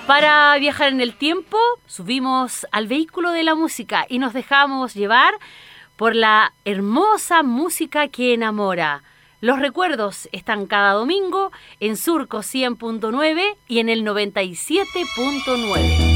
Para viajar en el tiempo, subimos al vehículo de la música y nos dejamos llevar por la hermosa música que enamora. Los recuerdos están cada domingo en Surco 100.9 y en el 97.9.